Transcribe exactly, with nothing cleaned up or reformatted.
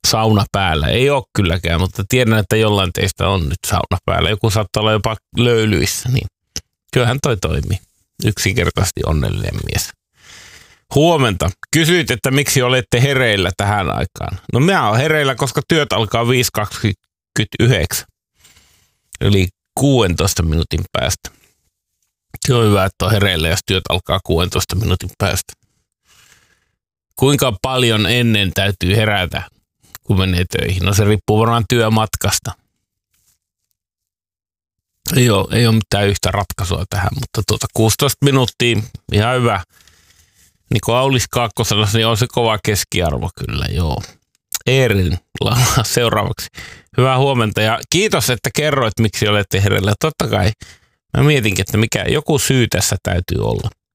sauna päällä. Ei ole kylläkään, mutta tiedän, että jollain teistä on nyt sauna päällä. Joku saattaa olla jopa löylyissä, niin kyllähän toi toimii. Yksinkertaisesti onnellinen mies. Huomenta. Kysyit, että miksi olette hereillä tähän aikaan. No minä olen hereillä, koska työt alkaa viisi kaksikymmentäyhdeksän. Eli kuudentoista minuutin päästä. Se on hyvä, että on hereillä, jos työt alkaa kuudentoista minuutin päästä. Kuinka paljon ennen täytyy herätä, kun menee töihin? No se riippuu varmaan työmatkasta. Ei ole, ei ole mitään yhtä ratkaisua tähän, mutta tuota kuusitoista minuuttia, ihan hyvä. Niin kuin Aulis Kaakkosella, niin on se kova keskiarvo kyllä, joo. Eerin laulaa seuraavaksi. Hyvää huomenta ja kiitos, että kerroit, miksi olette hereillä. Totta kai mä mietinkin, että mikä joku syy tässä täytyy olla.